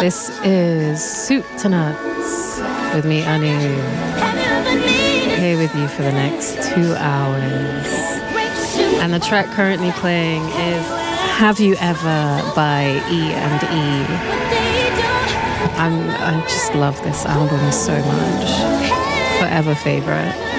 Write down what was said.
This is Soup to Nuts with me, Anu. Here with you for the next 2 hours. And the track currently playing is Have You Ever by E&E. I just love this album so much. Forever favorite.